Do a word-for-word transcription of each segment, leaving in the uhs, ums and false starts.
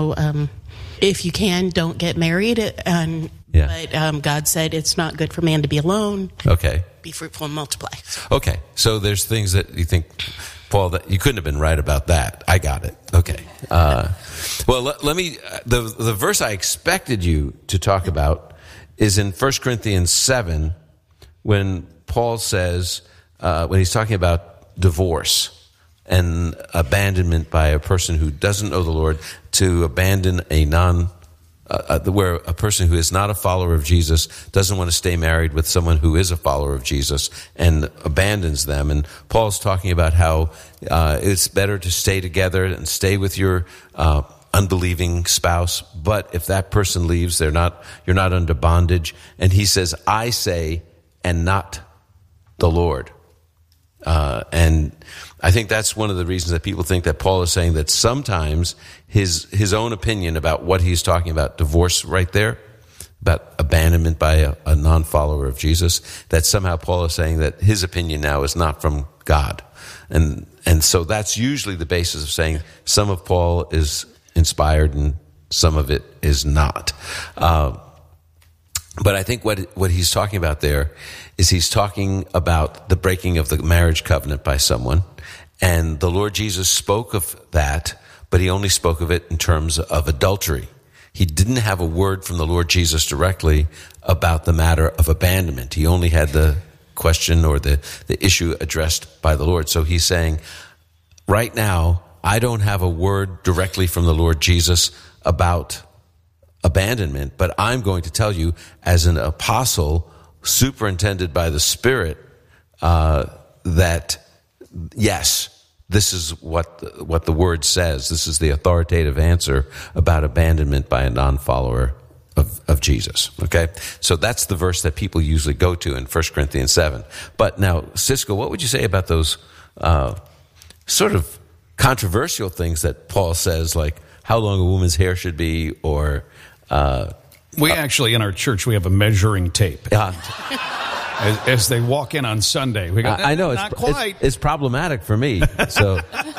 know, um, if you can, don't get married. And Yeah. But um, God said it's not good for man to be alone. Okay. Be fruitful and multiply. Okay. So there's things that you think, Paul, that you couldn't have been right about that. I got it. Okay. Uh, well, let, let me, the, the verse I expected you to talk about is in First Corinthians seven, when Paul says, uh, when he's talking about divorce and abandonment by a person who doesn't know the Lord, to abandon a non Uh, uh, where a person who is not a follower of Jesus doesn't want to stay married with someone who is a follower of Jesus and abandons them. And Paul's talking about how uh, it's better to stay together and stay with your uh, unbelieving spouse. But if that person leaves, they're not, you're not under bondage. And he says, I say, and not the Lord. Uh, and I think that's one of the reasons that people think that Paul is saying that sometimes his his own opinion about what he's talking about, divorce right there, about abandonment by a, a non-follower of Jesus, that somehow Paul is saying that his opinion now is not from God. And and so that's usually the basis of saying some of Paul is inspired and some of it is not. Uh, But I think what what he's talking about there is he's talking about the breaking of the marriage covenant by someone. And the Lord Jesus spoke of that, but he only spoke of it in terms of adultery. He didn't have a word from the Lord Jesus directly about the matter of abandonment. He only had the question or the, the issue addressed by the Lord. So he's saying, right now, I don't have a word directly from the Lord Jesus about abandonment, but I'm going to tell you as an apostle superintended by the Spirit uh, that yes, this is what the, what the word says. This is the authoritative answer about abandonment by a non-follower of, of Jesus. Okay, so that's the verse that people usually go to in First Corinthians seven. But now, Cisco, what would you say about those uh, sort of controversial things that Paul says, like how long a woman's hair should be, or Uh, we actually, in our church, we have a measuring tape. Yeah. As, as they walk in on Sunday, we go, I, I know not it's, quite. It's, it's problematic for me. So,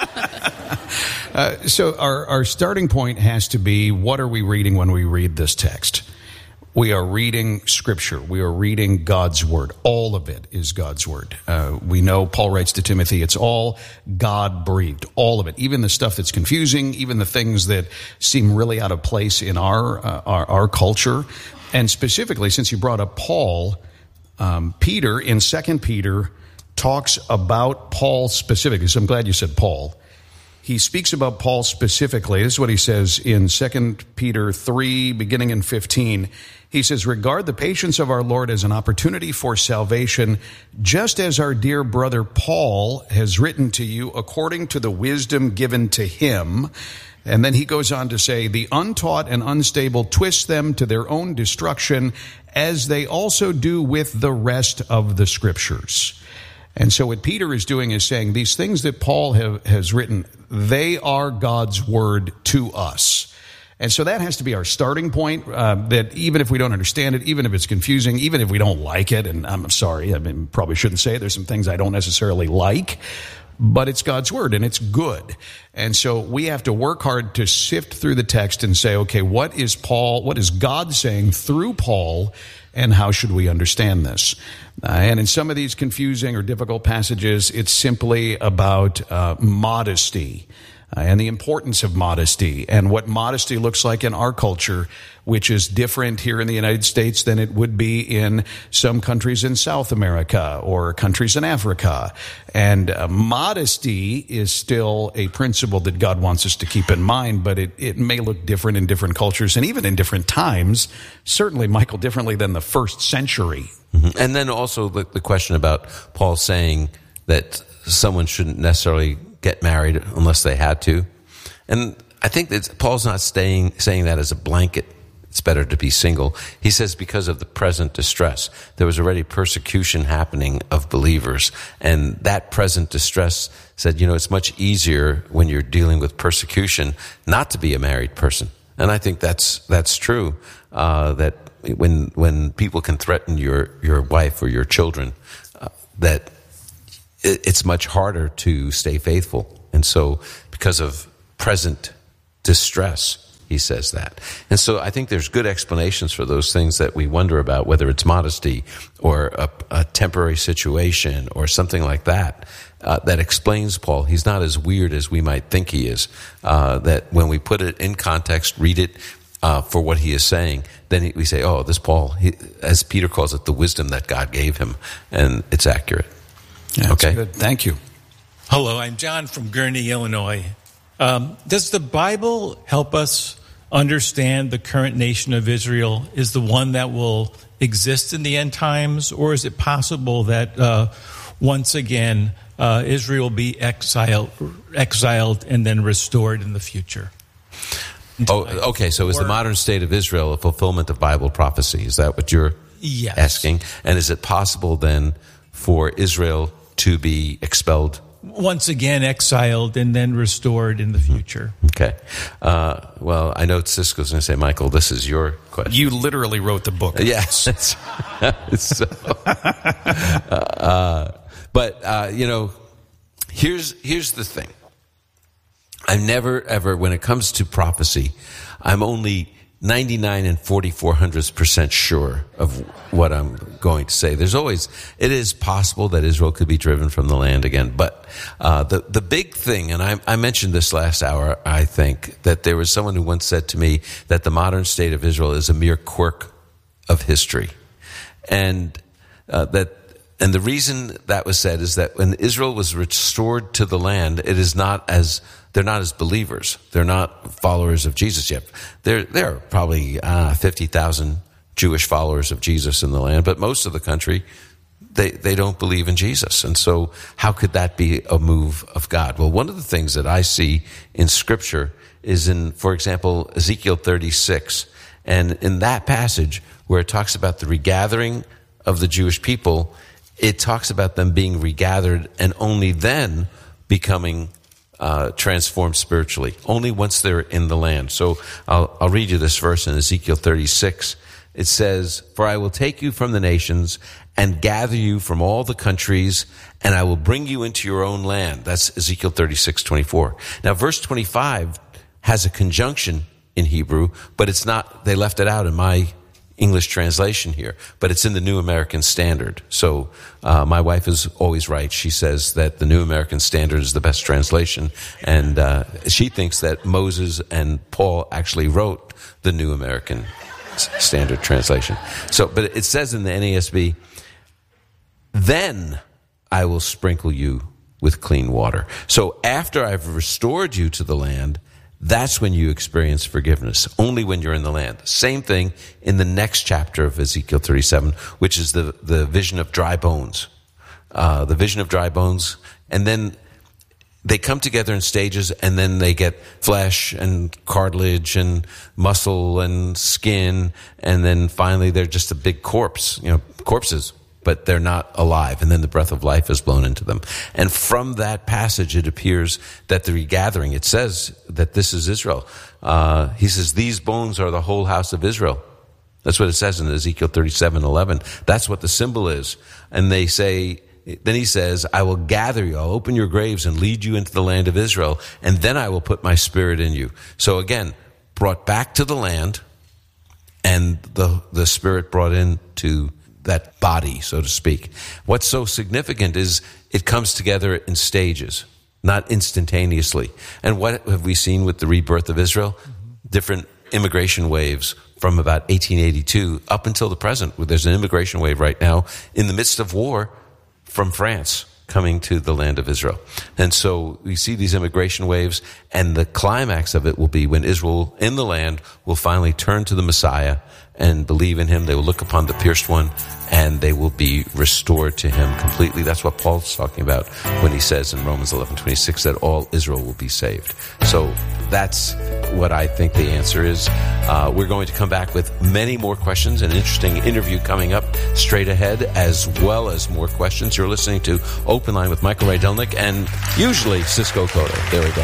uh, so our, our starting point has to be: what are we reading when we read this text? We are reading Scripture. We are reading God's Word. All of it is God's Word. Uh, we know Paul writes to Timothy, it's all God-breathed. All of it. Even the stuff that's confusing, even the things that seem really out of place in our uh, our, our culture. And specifically, since you brought up Paul, um, Peter in Second Peter talks about Paul specifically. So I'm glad you said Paul. He speaks about Paul specifically. This is what he says in Second Peter three, beginning in fifteen. He says, regard the patience of our Lord as an opportunity for salvation, just as our dear brother Paul has written to you according to the wisdom given to him. And then he goes on to say, the untaught and unstable twist them to their own destruction, as they also do with the rest of the Scriptures. And so what Peter is doing is saying these things that Paul have, has written, they are God's word to us. And so that has to be our starting point, uh, that even if we don't understand it, even if it's confusing, even if we don't like it, and I'm sorry, I mean, probably shouldn't say it, there's some things I don't necessarily like, but it's God's word and it's good. And so we have to work hard to sift through the text and say, okay, what is Paul, what is God saying through Paul, and how should we understand this? Uh, and in some of these confusing or difficult passages, it's simply about uh, modesty uh, and the importance of modesty and what modesty looks like in our culture, which is different here in the United States than it would be in some countries in South America or countries in Africa. And uh, modesty is still a principle that God wants us to keep in mind, but it, it may look different in different cultures and even in different times. Certainly, Michael, differently than the first century. Mm-hmm. And then also the, the question about Paul saying that someone shouldn't necessarily get married unless they had to. And I think that Paul's not staying, saying that as a blanket. It's better to be single. He says because of the present distress. There was already persecution happening of believers. And that present distress said, you know, it's much easier when you're dealing with persecution not to be a married person. And I think that's that's true, uh, that when when people can threaten your, your wife or your children, uh, that it, it's much harder to stay faithful. And so because of present distress, he says that. And so I think there's good explanations for those things that we wonder about, whether it's modesty or a, a temporary situation or something like that, uh, that explains Paul. He's not as weird as we might think he is. Uh, that when we put it in context, read it uh, for what he is saying, then we say, oh, this Paul, he, as Peter calls it, the wisdom that God gave him, and it's accurate. Yeah, okay, good. Thank you. Hello, I'm John from Gurnee, Illinois. Um, does the Bible help us understand the current nation of Israel is the one that will exist in the end times, or is it possible that uh, once again uh, Israel will be exiled, exiled and then restored in the future? Oh, okay. So is the modern state of Israel a fulfillment of Bible prophecy? Is that what you're yes. asking? And is it possible then for Israel to be expelled? Once again exiled and then restored in the future. Okay. Uh, well, I know Cisco's going to say, Michael, this is your question. You literally wrote the book. Yes. so, uh, but, uh, you know, here's here's the thing. I'm never, ever, when it comes to prophecy, I'm only ninety-nine and forty-four hundredths percent sure of what I'm going to say. There's always, it is possible that Israel could be driven from the land again. But uh, the the big thing, and I, I mentioned this last hour, I think, that there was someone who once said to me that the modern state of Israel is a mere quirk of history. And uh, that, and the reason that was said is that when Israel was restored to the land, it is not as They're not as believers. They're not followers of Jesus yet. There, there are probably uh, fifty thousand Jewish followers of Jesus in the land, but most of the country, they, they don't believe in Jesus. And so how could that be a move of God? Well, one of the things that I see in Scripture is in, for example, Ezekiel thirty-six. And in that passage where it talks about the regathering of the Jewish people, it talks about them being regathered and only then becoming Uh, transformed spiritually, only once they're in the land. So I'll, I'll read you this verse in Ezekiel thirty-six. It says, "For I will take you from the nations and gather you from all the countries, and I will bring you into your own land." That's Ezekiel thirty-six twenty-four. Now, verse twenty-five has a conjunction in Hebrew, but it's not, they left it out in my English translation here, but it's in the New American Standard. So uh, my wife is always right. She says that the New American Standard is the best translation, and uh, she thinks that Moses and Paul actually wrote the New American Standard translation. So, but it says in the N A S B, "Then I will sprinkle you with clean water." So after I've restored you to the land, that's when you experience forgiveness, only when you're in the land. Same thing in the next chapter of Ezekiel thirty-seven, which is the, the vision of dry bones. Uh, the vision of dry bones. And then they come together in stages, and then they get flesh and cartilage and muscle and skin, and then finally they're just a big corpse, you know, corpses. But they're not alive, and then the breath of life is blown into them. And from that passage, it appears that the regathering, it says that this is Israel. Uh, he says, "These bones are the whole house of Israel." That's what it says in Ezekiel thirty-seven eleven. That's what the symbol is. And they say, then he says, "I will gather you, I'll open your graves and lead you into the land of Israel, and then I will put my spirit in you." So again, brought back to the land, and the the spirit brought into that body, so to speak. What's so significant is it comes together in stages, not instantaneously. And what have we seen with the rebirth of Israel? Mm-hmm. Different immigration waves from about eighteen eighty-two up until the present. There's an immigration wave right now in the midst of war from France coming to the land of Israel. And so we see these immigration waves, and the climax of it will be when Israel in the land will finally turn to the Messiah and believe in him. They will look upon the pierced one, and they will be restored to him completely. That's what Paul's talking about when he says in Romans eleven twenty-six that all Israel will be saved. So that's what I think the answer is. Uh, we're going to come back with many more questions, an interesting interview coming up straight ahead, as well as more questions. You're listening to Open Line with Michael Rydelnik and usually Cisco Cotto. There we go.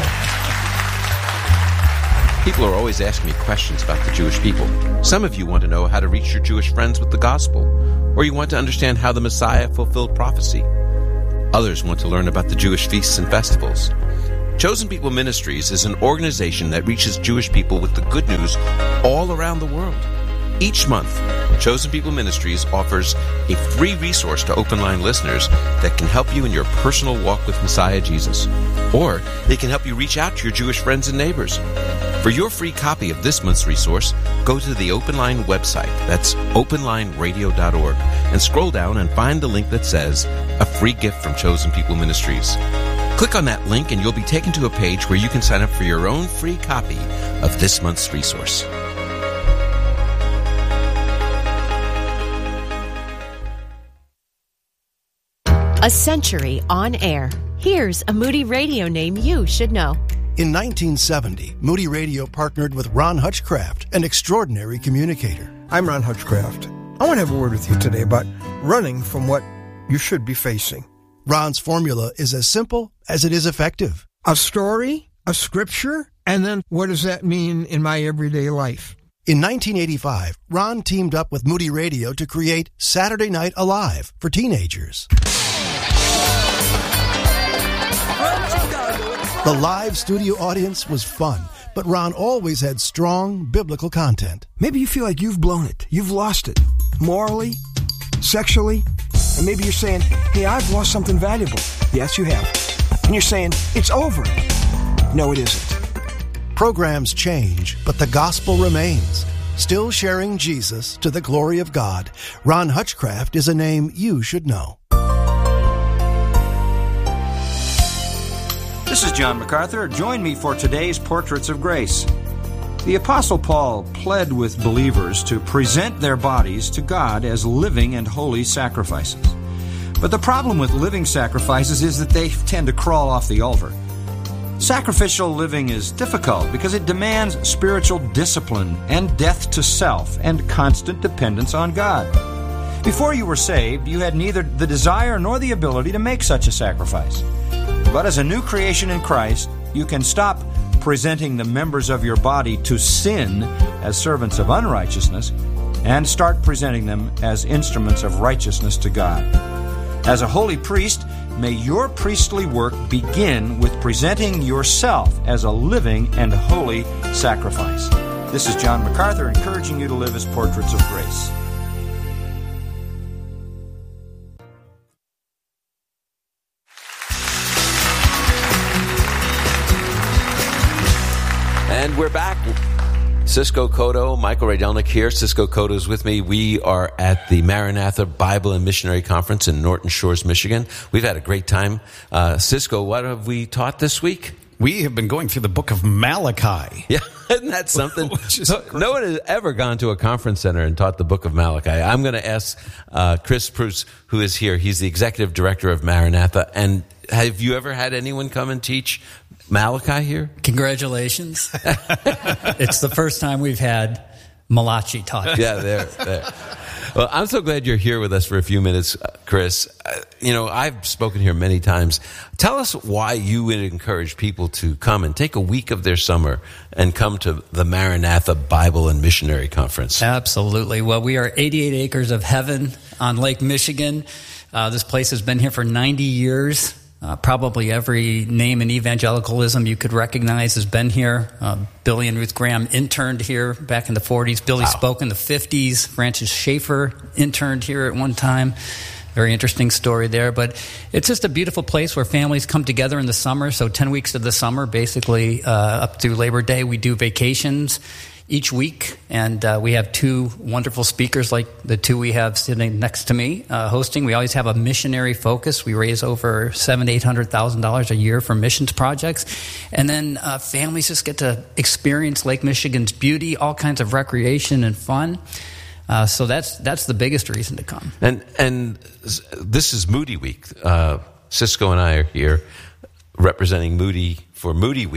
People are always asking me questions about the Jewish people. Some of you want to know how to reach your Jewish friends with the gospel, or you want to understand how the Messiah fulfilled prophecy. Others want to learn about the Jewish feasts and festivals. Chosen People Ministries is an organization that reaches Jewish people with the good news all around the world. Each month, Chosen People Ministries offers a free resource to Open Line listeners that can help you in your personal walk with Messiah Jesus. Or they can help you reach out to your Jewish friends and neighbors. For your free copy of this month's resource, go to the Open Line website. That's open line radio dot org. And scroll down and find the link that says, A Free Gift from Chosen People Ministries. Click on that link and you'll be taken to a page where you can sign up for your own free copy of this month's resource. A century on air. Here's a Moody Radio name you should know. In nineteen seventy, Moody Radio partnered with Ron Hutchcraft, an extraordinary communicator. I'm Ron Hutchcraft. I want to have a word with you today about running from what you should be facing. Ron's formula is as simple as it is effective. A story, a scripture, and then what does that mean in my everyday life? In nineteen eighty-five, Ron teamed up with Moody Radio to create Saturday Night Alive for teenagers. The live studio audience was fun, but Ron always had strong biblical content. Maybe you feel like you've blown it. You've lost it. Morally, sexually, and maybe you're saying, hey, I've lost something valuable. Yes, you have. And you're saying, it's over. No, it isn't. Programs change, but the gospel remains. Still sharing Jesus to the glory of God, Ron Hutchcraft is a name you should know. This is John MacArthur. Join me for today's Portraits of Grace. The Apostle Paul pled with believers to present their bodies to God as living and holy sacrifices. But the problem with living sacrifices is that they tend to crawl off the altar. Sacrificial living is difficult because it demands spiritual discipline and death to self and constant dependence on God. Before you were saved, you had neither the desire nor the ability to make such a sacrifice. But as a new creation in Christ, you can stop presenting the members of your body to sin as servants of unrighteousness and start presenting them as instruments of righteousness to God. As a holy priest, may your priestly work begin with presenting yourself as a living and holy sacrifice. This is John MacArthur encouraging you to live as portraits of grace. And we're back. Cisco Cotto, Michael Rydelnik here. Cisco Cotto is with me. We are at the Maranatha Bible and Missionary Conference in Norton Shores, Michigan. We've had a great time. Uh, Cisco, what have we taught this week? We have been going through the book of Malachi. Yeah, isn't that something? So, no one has ever gone to a conference center and taught the book of Malachi. I'm going to ask uh, Chris Preuss, who is here. He's the executive director of Maranatha. And have you ever had anyone come and teach Malachi here? Congratulations. It's the first time we've had Malachi taught. Yeah, there, there. Well, I'm so glad you're here with us for a few minutes, Chris. Uh, you know, I've spoken here many times. Tell us why you would encourage people to come and take a week of their summer and come to the Maranatha Bible and Missionary Conference. Absolutely. Well, we are eighty-eight acres of heaven on Lake Michigan. Uh, this place has been here for ninety years. Uh, probably every name in evangelicalism you could recognize has been here. Uh, Billy and Ruth Graham interned here back in the forties. Billy wow. spoke in the fifties. Francis Schaeffer interned here at one time. Very interesting story there. But it's just a beautiful place where families come together in the summer. So ten weeks of the summer, basically uh, up through Labor Day, we do vacations each week, and uh, we have two wonderful speakers like the two we have sitting next to me uh, hosting. We always have a missionary focus. We raise over seven, eight hundred thousand dollars a year for missions projects, and then uh, families just get to experience Lake Michigan's beauty, all kinds of recreation and fun. Uh, so that's that's the biggest reason to come. And and this is Moody Week. Uh, Cisco and I are here representing Moody for Moody Week.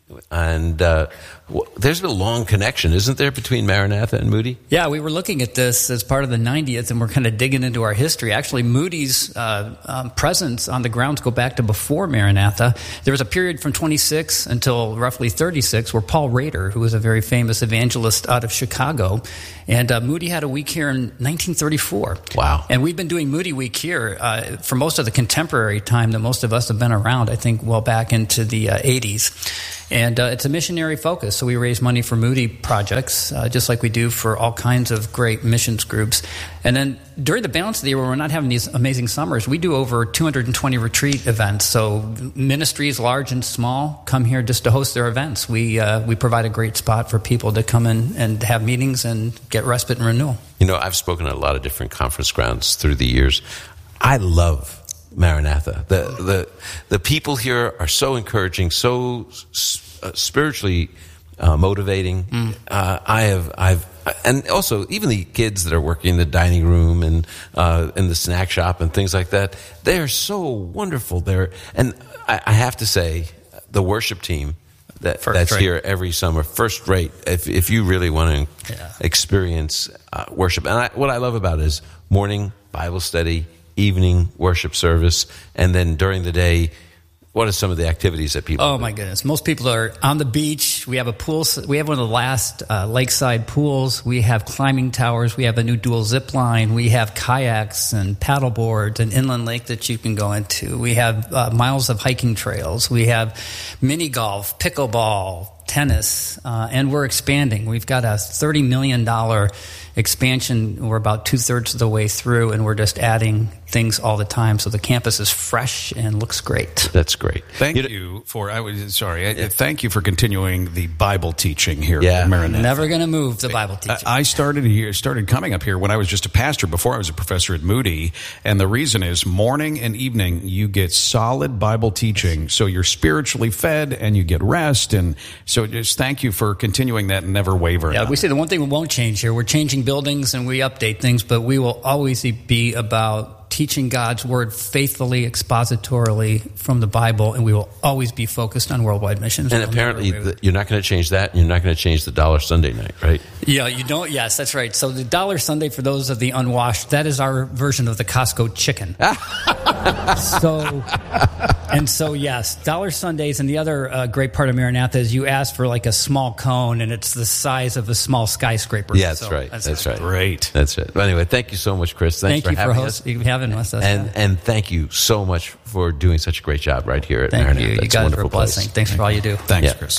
And uh, w- there's a long connection, isn't there, between Maranatha and Moody? Yeah, we were looking at this as part of the ninetieth, and we're kind of digging into our history. Actually, Moody's uh, um, presence on the grounds go back to before Maranatha. There was a period from twenty-six until roughly thirty-six where Paul Rader, who was a very famous evangelist out of Chicago, and uh, Moody had a week here in nineteen thirty-four. Wow. And we've been doing Moody Week here uh, for most of the contemporary time that most of us have been around, I think well back into the uh, eighties. And uh, it's a missionary focus, so we raise money for Moody projects, uh, just like we do for all kinds of great missions groups. And then during the balance of the year, when we're not having these amazing summers, we do over two hundred twenty retreat events. So ministries, large and small, come here just to host their events. We uh, we provide a great spot for people to come in and have meetings and get respite and renewal. You know, I've spoken at a lot of different conference grounds through the years. I love Maranatha. The the the people here are so encouraging, so uh, spiritually uh, motivating. Mm. Uh, I have I've and also even the kids that are working in the dining room and uh, in the snack shop and things like that. They are so wonderful. They're and I, I have to say the worship team that first that's rate. here every summer, first rate. If if you really want to yeah. experience uh, worship, and I, what I love about it is morning Bible study, evening worship service, and then during the day, what are some of the activities that people Oh do? my goodness! Most people are on the beach. We have a pool. We have one of the last uh, lakeside pools. We have climbing towers. We have a new dual zip line. We have kayaks and paddle boards and inland lake that you can go into. We have uh, miles of hiking trails. We have mini golf, pickleball, tennis, uh, and we're expanding. We've got a thirty million dollars expansion. We're about two-thirds of the way through, and we're just adding things all the time. So the campus is fresh and looks great. That's great. Thank you, you for, I was sorry, I, thank you for continuing the Bible teaching here Yeah. at Maranatha. Never going to move the Bible teaching. I started here, started coming up here when I was just a pastor before I was a professor at Moody, and the reason is morning and evening you get solid Bible teaching, so you're spiritually fed and you get rest, and so just thank you for continuing that and never wavering. Yeah, we say the one thing we won't change here, we're changing buildings and we update things, but we will always be about teaching God's Word faithfully, expositorily from the Bible, and we will always be focused on worldwide missions. And we'll apparently the, you're not going to change that, and you're not going to change the Dollar Sunday night, right? Yeah, you don't. Yes, that's right. So the Dollar Sunday, for those of the unwashed, that is our version of the Costco chicken. so, and so, yes, Dollar Sundays, and the other uh, great part of Maranatha is you ask for like a small cone, and it's the size of a small skyscraper. Yeah, that's so right. That's, that's right. Great. That's it. Well, anyway, thank you so much, Chris. Thanks Thank for you having for us. host, having us. And and thank you so much for doing such a great job right here at Thank Maranatha. you. You It's guys are a wonderful blessing. place. Thanks for all you do. Thanks, Yeah. Chris.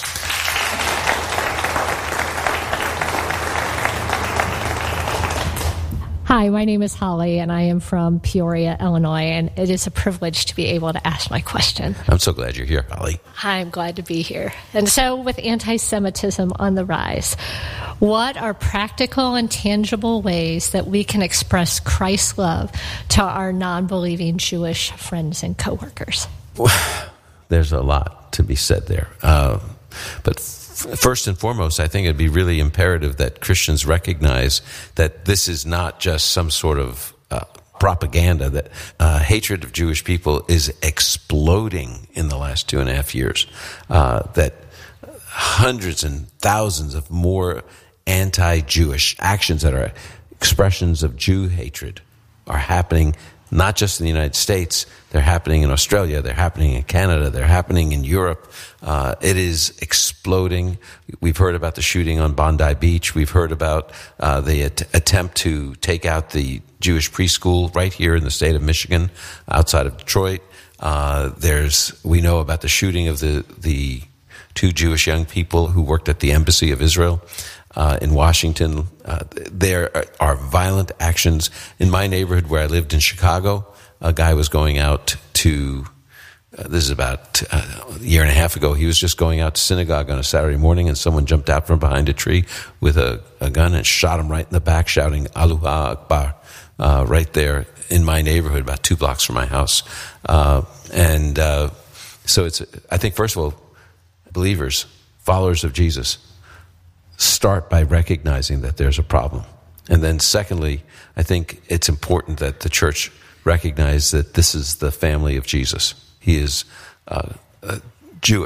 Hi, my name is Holly, and I am from Peoria, Illinois, and it is a privilege to be able to ask my question. I'm so glad you're here, Holly. Hi, I'm glad to be here. And so, with anti-Semitism on the rise, what are practical and tangible ways that we can express Christ's love to our non-believing Jewish friends and coworkers? There's a lot to be said there. Uh, but f- first and foremost, I think it'd be really imperative that Christians recognize that this is not just some sort of uh, propaganda, that uh, hatred of Jewish people is exploding in the last two and a half years, uh, that hundreds and thousands of more anti-Jewish actions that are expressions of Jew hatred are happening not just in the United States, they're happening in Australia, they're happening in Canada, they're happening in Europe. Uh, it is exploding. We've heard about the shooting on Bondi Beach. We've heard about uh, the at- attempt to take out the Jewish preschool right here in the state of Michigan, outside of Detroit. Uh, there's we know about the shooting of the the two Jewish young people who worked at the Embassy of Israel Uh, in Washington. Uh, there are, are violent actions. In my neighborhood where I lived in Chicago, a guy was going out to, uh, this is about uh, a year and a half ago, he was just going out to synagogue on a Saturday morning, and someone jumped out from behind a tree with a, a gun and shot him right in the back, shouting, Allahu Akbar, uh, right there in my neighborhood, about two blocks from my house. Uh, and uh, so it's, I think, first of all, believers, followers of Jesus, start by recognizing that there's a problem. And then secondly, I think it's important that the church recognize that this is the family of Jesus. He is uh, uh, Jewish,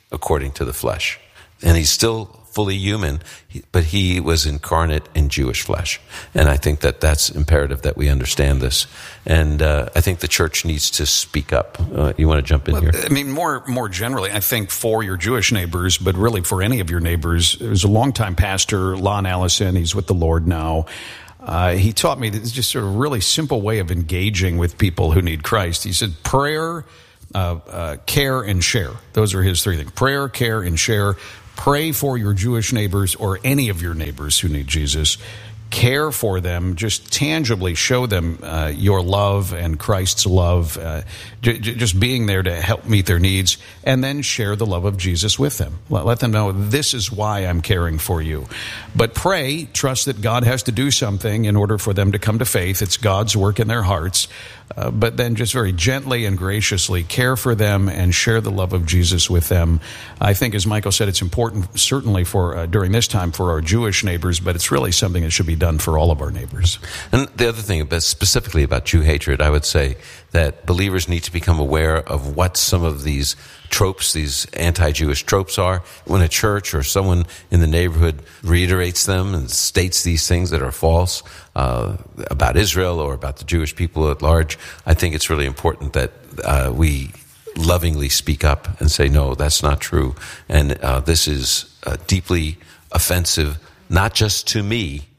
according to the flesh. And he's still fully human, but he was incarnate in Jewish flesh. And I think that that's imperative that we understand this. And uh, I think the church needs to speak up. Uh, you want to jump in well, here? I mean, more more generally, I think for your Jewish neighbors, but really for any of your neighbors, there's a longtime pastor, Lon Allison. He's with the Lord now. Uh, he taught me that it's just sort of a really simple way of engaging with people who need Christ. He said prayer, uh, uh, care, and share. Those are his three things. Prayer, care, and share. Pray for your Jewish neighbors or any of your neighbors who need Jesus. Care for them, just tangibly show them uh, your love and Christ's love, uh, j- j- just being there to help meet their needs, and then share the love of Jesus with them. Let, let them know, this is why I'm caring for you. But pray, trust that God has to do something in order for them to come to faith. It's God's work in their hearts. Uh, but then just very gently and graciously care for them and share the love of Jesus with them. I think, as Michael said, it's important, certainly for uh, during this time for our Jewish neighbors, but it's really something that should be done for all of our neighbors. And the other thing, but specifically about Jew hatred, I would say that believers need to become aware of what some of these tropes, these anti-Jewish tropes are. When a church or someone in the neighborhood reiterates them and states these things that are false uh, about Israel or about the Jewish people at large, I think it's really important that uh, we lovingly speak up and say, no, that's not true. And uh, this is uh, deeply offensive, not just to me,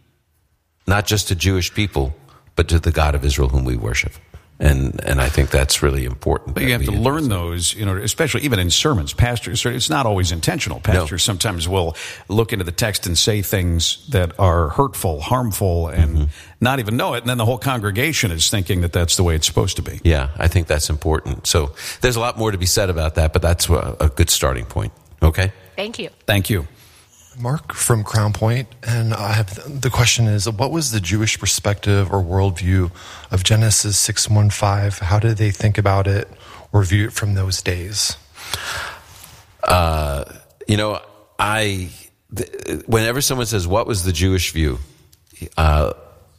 not just to Jewish people, but to the God of Israel whom we worship. And and I think that's really important. But you have to learn those, you know, especially even in sermons. Pastors, it's not always intentional. Pastors no. sometimes will look into the text and say things that are hurtful, harmful, and mm-hmm. not even know it. And then the whole congregation is thinking that that's the way it's supposed to be. Yeah, I think that's important. So there's a lot more to be said about that, but that's a, a good starting point. Okay? Thank you. Thank you. Mark from Crown Point, and I have the question is, what was the Jewish perspective or worldview of Genesis six one five? How did they think about it or view it from those days? Uh, you know, I th- whenever someone says, what was the Jewish view, uh,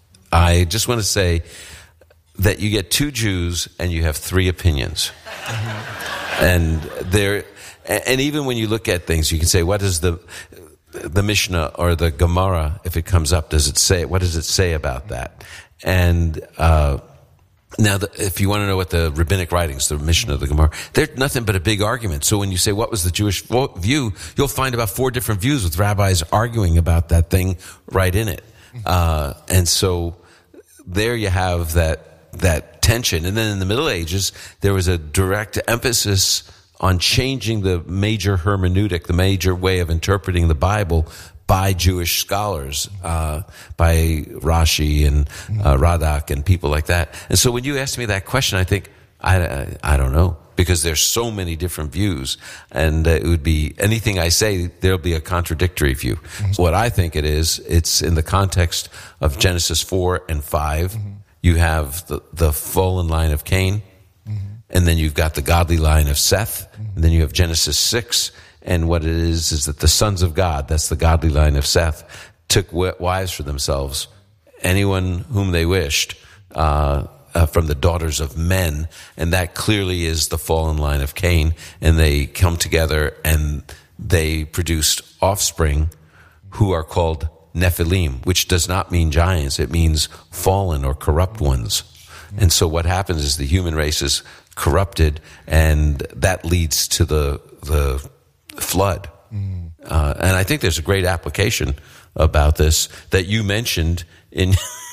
I just want to say that you get two Jews and you have three opinions. Mm-hmm. And there, and even when you look at things, you can say, what is the the Mishnah or the Gemara, if it comes up, does it say, what does it say about that? And uh, now, the, if you want to know what the rabbinic writings, the Mishnah, the Gemara, they're nothing but a big argument. So when you say, what was the Jewish view, you'll find about four different views with rabbis arguing about that thing right in it. Uh, and so there you have that that tension. And then in the Middle Ages, there was a direct emphasis on changing the major hermeneutic, the major way of interpreting the Bible by Jewish scholars, uh, by Rashi and uh, Radak and people like that. And so when you ask me that question, I think, I, I, I don't know, because there's so many different views. And uh, it would be, anything I say, there'll be a contradictory view. Mm-hmm. So what I think it is, it's in the context of Genesis four and five. Mm-hmm. You have the, the fallen line of Cain. And then you've got the godly line of Seth. And then you have Genesis six. And what it is, is that the sons of God, that's the godly line of Seth, took wives for themselves, anyone whom they wished, uh, uh, from the daughters of men. And that clearly is the fallen line of Cain. And they come together and they produced offspring who are called Nephilim, which does not mean giants. It means fallen or corrupt ones. And so what happens is the human race is corrupted, and that leads to the the flood. Mm. Uh, and I think there's a great application about this that you mentioned in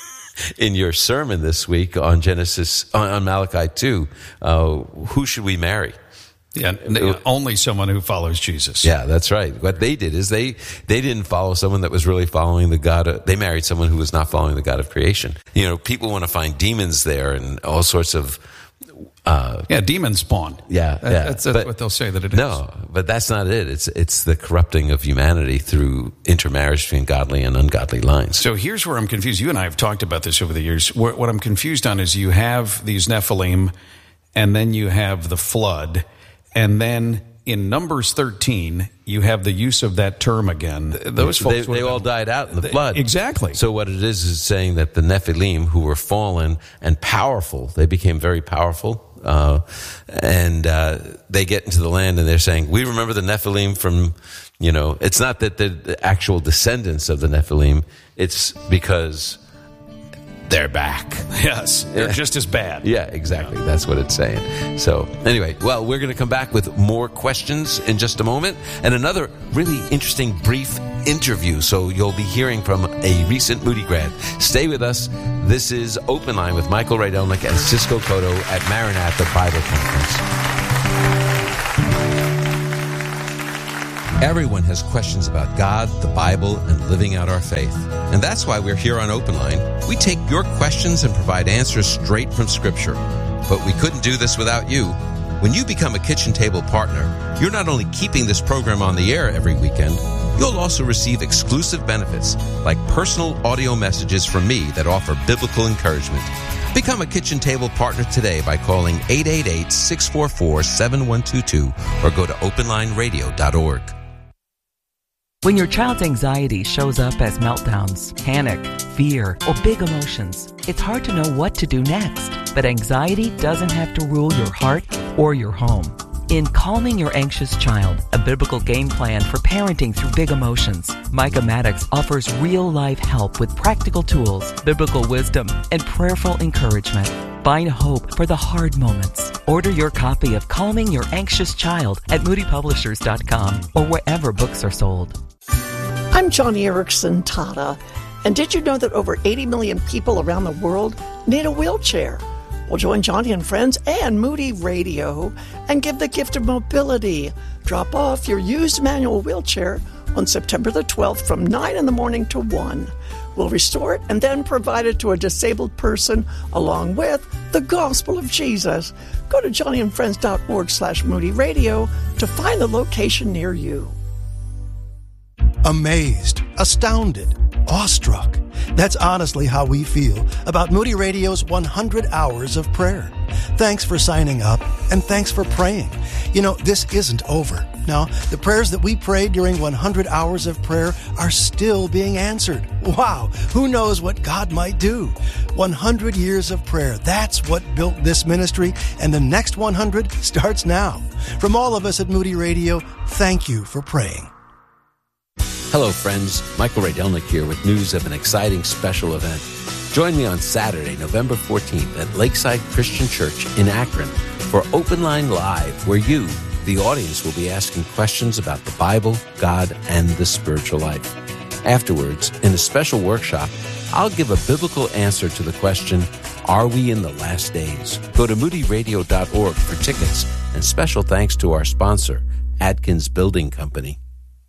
in your sermon this week on Genesis, on, on Malachi two. Uh, who should we marry? Yeah, only someone who follows Jesus. Yeah, that's right. What they did is they they didn't follow someone that was really following the God of, they married someone who was not following the God of creation. You know, people want to find demons there and all sorts of uh, yeah, demon spawn. Yeah, that, yeah. That's, that's but, what they'll say that it is. No, but that's not it. It's it's the corrupting of humanity through intermarriage between godly and ungodly lines. So here's where I'm confused. You and I have talked about this over the years. What, what I'm confused on is you have these Nephilim, and then you have the flood. And then in Numbers thirteen, you have the use of that term again. Those folks, they, they all died out in the they, flood. Exactly. So what it is is saying that the Nephilim, who were fallen and powerful, they became very powerful. uh, and uh, they get into the land and they're saying, we remember the Nephilim from, you know, it's not that they're the actual descendants of the Nephilim, it's because they're back. Yes, they're yeah. just as bad. Yeah, exactly. That's what it's saying. So anyway, well, we're going to come back with more questions in just a moment and another really interesting brief interview. So you'll be hearing from a recent Moody grad. Stay with us. This is Open Line with Michael Rydelnik and Cisco Cotto at Maranatha Bible Conference. Everyone has questions about God, the Bible, and living out our faith. And that's why we're here on Open Line. We take your questions and provide answers straight from Scripture. But we couldn't do this without you. When you become a kitchen table partner, you're not only keeping this program on the air every weekend, you'll also receive exclusive benefits like personal audio messages from me that offer biblical encouragement. Become a kitchen table partner today by calling eight eight eight, six four four, seven one two two or go to open line radio dot org. When your child's anxiety shows up as meltdowns, panic, fear, or big emotions, it's hard to know what to do next. But anxiety doesn't have to rule your heart or your home. In Calming Your Anxious Child, a biblical game plan for parenting through big emotions, Micah Maddox offers real-life help with practical tools, biblical wisdom, and prayerful encouragement. Find hope for the hard moments. Order your copy of Calming Your Anxious Child at moody publishers dot com or wherever books are sold. I'm Johnny Erickson Tata, and did you know that over eighty million people around the world need a wheelchair? Well, join Johnny and friends and Moody Radio and give the gift of mobility. Drop off your used manual wheelchair on September the twelfth from nine in the morning to one. We'll restore it and then provide it to a disabled person along with the gospel of Jesus. Go to johnny and friends dot org slash Moody Radio to find the location near you. Amazed, astounded, awestruck. That's honestly how we feel about Moody Radio's one hundred hours of prayer. Thanks for signing up, and thanks for praying. You know, this isn't over. Now, the prayers that we prayed during one hundred hours of prayer are still being answered. Wow, who knows what God might do? one hundred years of prayer, that's what built this ministry, and the next one hundred starts now. From all of us at Moody Radio, thank you for praying. Hello, friends. Michael Rydelnik here with news of an exciting special event. Join me on Saturday, November fourteenth at Lakeside Christian Church in Akron for Open Line Live, where you, the audience, will be asking questions about the Bible, God, and the spiritual life. Afterwards, in a special workshop, I'll give a biblical answer to the question, are we in the last days? Go to moody radio dot org for tickets, and special thanks to our sponsor, Adkins Building Company.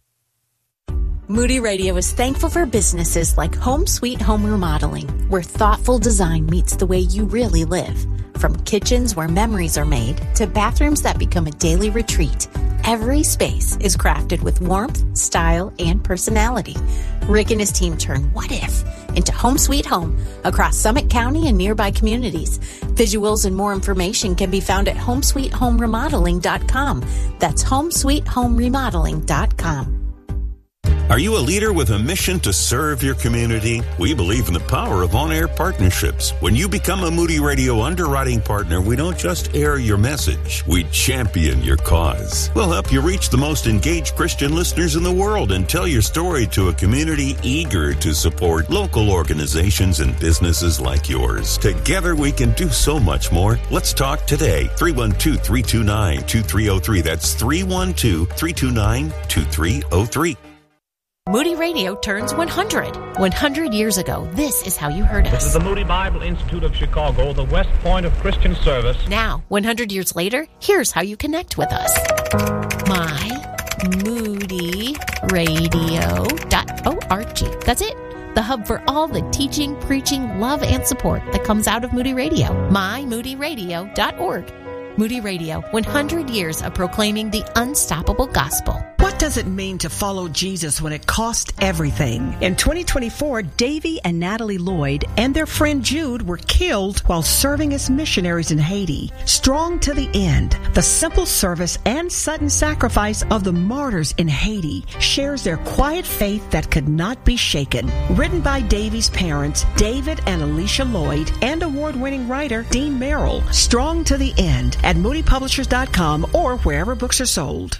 Moody Radio is thankful for businesses like Home Sweet Home Remodeling, where thoughtful design meets the way you really live. From kitchens where memories are made to bathrooms that become a daily retreat, every space is crafted with warmth, style, and personality. Rick and his team turn what if into Home Sweet Home across Summit County and nearby communities. Visuals and more information can be found at home sweet home remodeling dot com. That's home sweet home remodeling dot com. Are you a leader with a mission to serve your community? We believe in the power of on-air partnerships. When you become a Moody Radio underwriting partner, we don't just air your message, we champion your cause. We'll help you reach the most engaged Christian listeners in the world and tell your story to a community eager to support local organizations and businesses like yours. Together we can do so much more. Let's talk today. three one two, three two nine, two three zero three. That's three one two, three two nine, two three zero three. Moody Radio turns one hundred. one hundred years ago, this is how you heard us. This is the Moody Bible Institute of Chicago, the West Point of Christian service. Now, one hundred years later, here's how you connect with us. my moody radio dot org. That's it. The hub for all the teaching, preaching, love, and support that comes out of Moody Radio. my moody radio dot org. Moody Radio, one hundred years of proclaiming the unstoppable gospel. What What does it mean to follow Jesus when it costs everything? In twenty twenty-four, Davy and Natalie Lloyd and their friend Jude were killed while serving as missionaries in Haiti. Strong to the end, the simple service and sudden sacrifice of the martyrs in Haiti shares their quiet faith that could not be shaken. Written by Davy's parents, David and Alicia Lloyd, and award-winning writer Dean Merrill. Strong to the End at moody publishers dot com or wherever books are sold.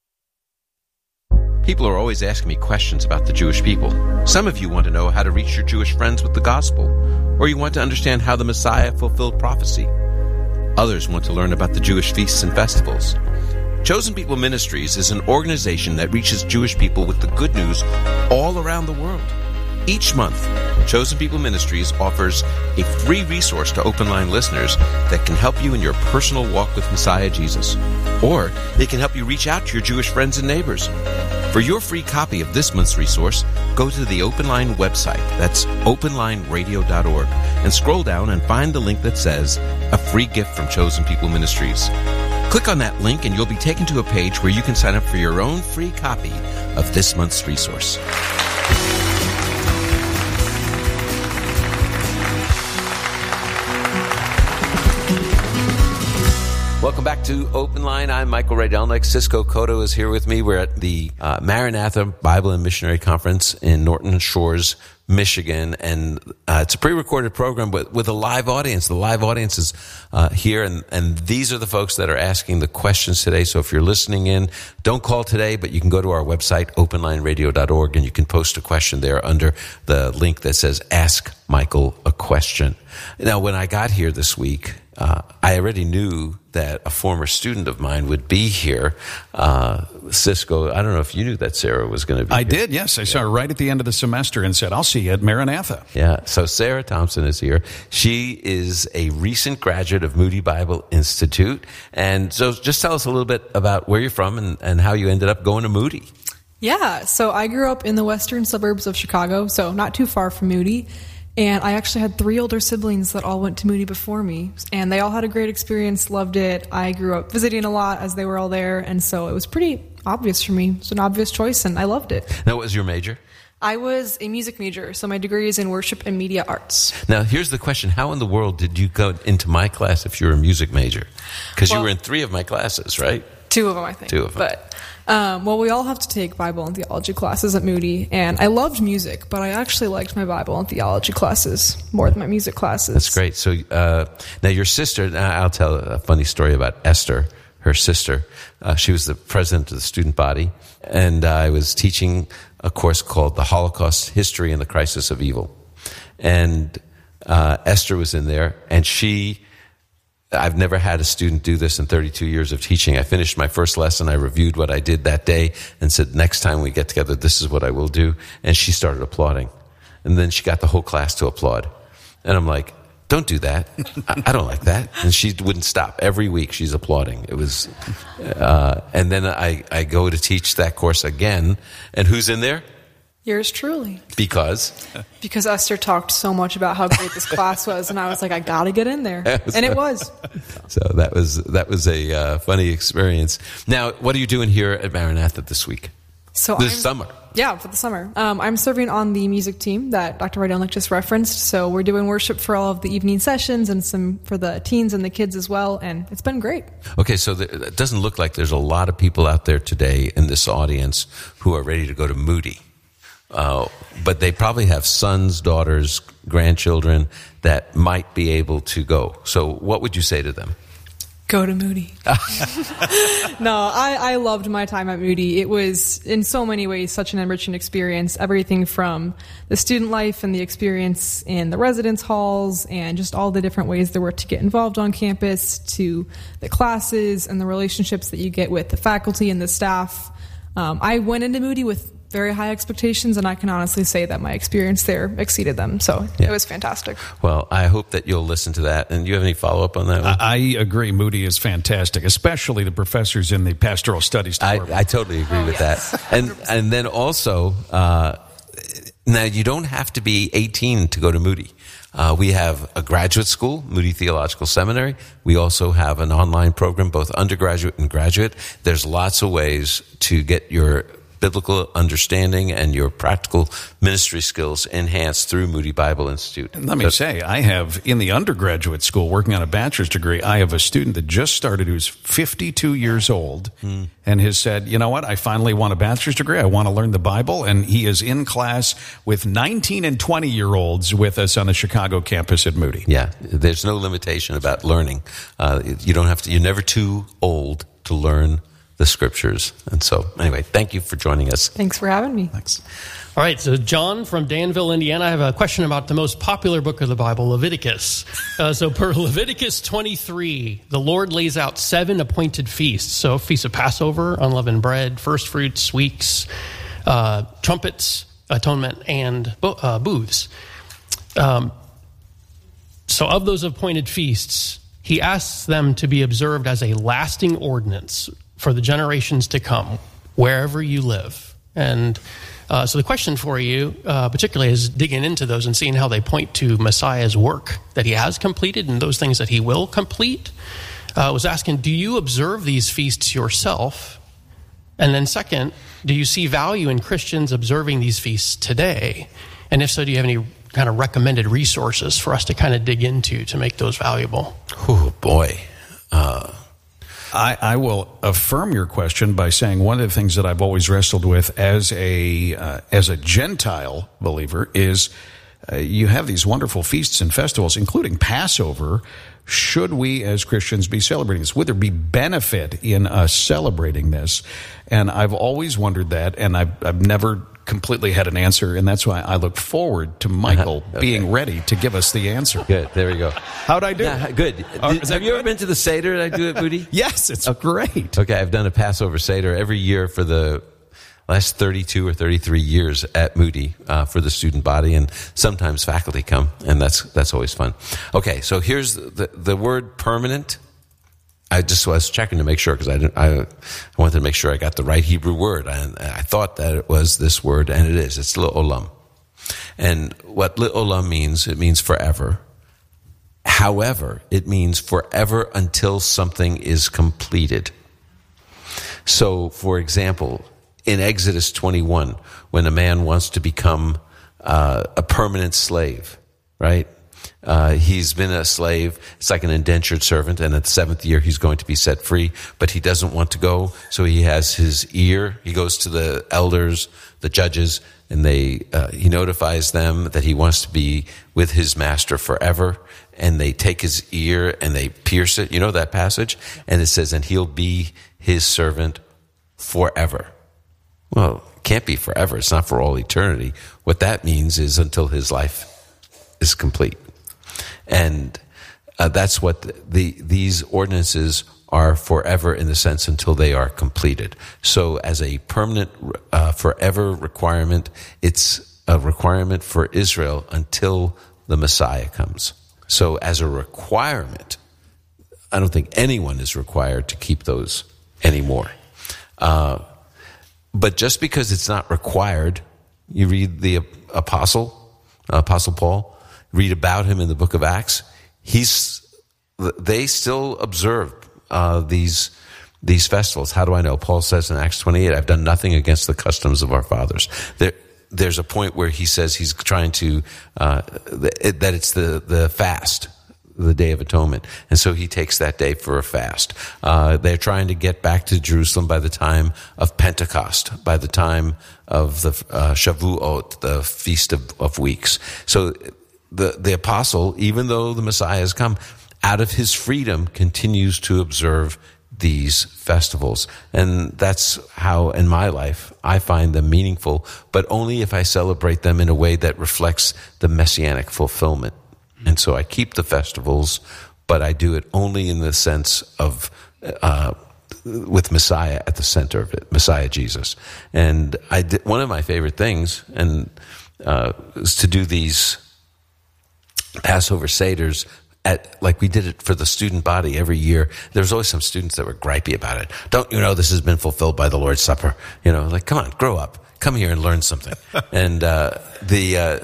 People are always asking me questions about the Jewish people. Some of you want to know how to reach your Jewish friends with the gospel, or you want to understand how the Messiah fulfilled prophecy. Others want to learn about the Jewish feasts and festivals. Chosen People Ministries is an organization that reaches Jewish people with the good news all around the world. Each month, Chosen People Ministries offers a free resource to Open Line listeners that can help you in your personal walk with Messiah Jesus. Or it can help you reach out to your Jewish friends and neighbors. For your free copy of this month's resource, go to the Open Line website. That's open line radio dot org. And scroll down and find the link that says, A Free Gift from Chosen People Ministries. Click on that link and you'll be taken to a page where you can sign up for your own free copy of this month's resource. Welcome back to Open Line. I'm Michael Rydelnik. Cisco Cotto is here with me. We're at the uh, Maranatha Bible and Missionary Conference in Norton Shores, Michigan, and uh, it's a pre-recorded program, but with a live audience. The live audience is uh, here, and, and these are the folks that are asking the questions today. So if you're listening in, don't call today, but you can go to our website, open line radio dot org, and you can post a question there under the link that says Ask Michael a Question. Now, when I got here this week, uh, I already knew that a former student of mine would be here. Uh, Cisco, I don't know if you knew that Sarah was going to be I here. did, yes. I saw her right at the end of the semester and said, I'll see you at Maranatha. Yeah, so Sarah Thompson is here. She is a recent graduate of Moody Bible Institute. And so just tell us a little bit about where you're from and, and how you ended up going to Moody. Yeah, so I grew up in the western suburbs of Chicago, so not too far from Moody. And I actually had three older siblings that all went to Moody before me. And they all had a great experience, loved it. I grew up visiting a lot as they were all there. And so it was pretty obvious for me. It was an obvious choice, and I loved it. Now, what was your major? I was a music major, so my degree is in worship and media arts. Now, here's the question. How in the world did you go into my class if you were a music major? Because well, you were in three of my classes, right? Two of them, I think. Two of them. But, um, well, we all have to take Bible and theology classes at Moody, and I loved music, but I actually liked my Bible and theology classes more than my music classes. That's great. So uh, now your sister, I'll tell a funny story about Esther, her sister. Uh, she was the president of the student body, and uh, I was teaching a course called The Holocaust, History and the Crisis of Evil. And uh, Esther was in there, and she... I've never had a student do this in thirty-two years of teaching. I finished my first lesson. I reviewed what I did that day and said, next time we get together, this is what I will do. And she started applauding. And then she got the whole class to applaud. And I'm like, don't do that. I, I don't like that. And she wouldn't stop. Every week she's applauding. It was, uh, and then I, I go to teach that course again. And who's in there? Yours truly. Because? Because Esther talked so much about how great this class was, and I was like, I gotta get in there. And it was. So that was that was a uh, funny experience. Now, what are you doing here at Maranatha this week? So This I'm, summer? Yeah, for the summer. Um, I'm serving on the music team that Doctor Rydelnik just referenced, so we're doing worship for all of the evening sessions and some for the teens and the kids as well, and it's been great. Okay, so the, it doesn't look like there's a lot of people out there today in this audience who are ready to go to Moody. Uh, but they probably have sons, daughters, grandchildren that might be able to go. So what would you say to them? Go to Moody. No, I, I loved my time at Moody. It was, in so many ways, such an enriching experience. Everything from the student life and the experience in the residence halls and just all the different ways there were to get involved on campus, to the classes and the relationships that you get with the faculty and the staff. Um, I went into Moody with very high expectations, and I can honestly say that my experience there exceeded them. So yeah. It was fantastic. Well, I hope that you'll listen to that. And do you have any follow-up on that one? I agree. Moody is fantastic, especially the professors in the pastoral studies department. I, I totally agree oh, with yes. that. And and then also, uh, Now, you don't have to be eighteen to go to Moody. Uh, we have a graduate school, Moody Theological Seminary. We also have an online program, both undergraduate and graduate. There's lots of ways to get your biblical understanding and your practical ministry skills enhanced through Moody Bible Institute. And let me say, I have, in the undergraduate school, working on a bachelor's degree, I have a student that just started who's fifty-two years old mm. and has said, you know what, I finally want a bachelor's degree. I want to learn the Bible. And he is in class with nineteen and twenty-year-olds with us on the Chicago campus at Moody. Yeah, there's no limitation about learning. Uh, you don't have to, you're never too old to learn the scriptures. And so, anyway, thank you for joining us. Thanks for having me. Thanks. All right, so John from Danville, Indiana. I have a question about the most popular book of the Bible, Leviticus. Uh, so per Leviticus twenty-three, the Lord lays out seven appointed feasts. So Feast of Passover, unleavened bread, first fruits, weeks, uh, trumpets, atonement, and bo- uh, booths. Um, so of those appointed feasts, he asks them to be observed as a lasting ordinance for the generations to come, wherever you live. And uh, so the question for you, uh, particularly, is digging into those and seeing how they point to Messiah's work that he has completed and those things that he will complete. I uh, was asking, do you observe these feasts yourself? And then second, do you see value in Christians observing these feasts today? And if so, do you have any kind of recommended resources for us to kind of dig into to make those valuable? Oh, boy. Uh I, I will affirm your question by saying one of the things that I've always wrestled with as a uh, as a Gentile believer is uh, you have these wonderful feasts and festivals, including Passover. Should we as Christians be celebrating this? Would there be benefit in us celebrating this? And I've always wondered that, and I've, I've never completely had an answer, and that's why I look forward to Michael uh-huh. okay. being ready to give us the answer. Good, there we go. How'd I do? Yeah, good. Uh, Did, have you ever been to the Seder that I do at Moody? Yes, it's oh, great. Okay, I've done a Passover Seder every year for the last thirty-two or thirty-three years at Moody uh, for the student body, and sometimes faculty come, and that's that's always fun. Okay, so here's the the word permanent. I just was checking to make sure because I, didn't, I I wanted to make sure I got the right Hebrew word. I, I thought that it was this word, and it is. It's le'olam. And what le'olam means, it means forever. However, it means forever until something is completed. So, for example, in Exodus twenty-one, when a man wants to become uh, a permanent slave, right? Uh, he's been a slave. It's like an indentured servant, and at the seventh year, he's going to be set free, but he doesn't want to go, so he has his ear. He goes to the elders, the judges, and they uh, he notifies them that he wants to be with his master forever, and they take his ear and they pierce it. You know that passage? And it says, and he'll be his servant forever. Well, it can't be forever. It's not for all eternity. What that means is until his life is complete. And uh, that's what the, the these ordinances are forever in the sense until they are completed. So as a permanent, uh, forever requirement, it's a requirement for Israel until the Messiah comes. So as a requirement, I don't think anyone is required to keep those anymore. Uh, but just because it's not required, you read the apostle, uh, Apostle Paul, read about him in the book of Acts, he's, they still observe uh, these these festivals. How do I know? Paul says in Acts twenty-eight, I've done nothing against the customs of our fathers. There, there's a point where he says he's trying to, uh, that it's the, the fast, the Day of Atonement. And so he takes that day for a fast. Uh, they're trying to get back to Jerusalem by the time of Pentecost, by the time of the uh, Shavuot, the Feast of, of Weeks. So the, the apostle, even though the Messiah has come, out of his freedom continues to observe these festivals. And that's how, in my life, I find them meaningful, but only if I celebrate them in a way that reflects the messianic fulfillment. And so I keep the festivals, but I do it only in the sense of, uh, with Messiah at the center of it, Messiah Jesus. And I did, one of my favorite things, and uh, is to do these Passover Seders at, like we did it for the student body every year, there's always some students that were gripey about it. Don't you know this has been fulfilled by the Lord's Supper? You know, like, come on, grow up. Come here and learn something. And uh, the, uh,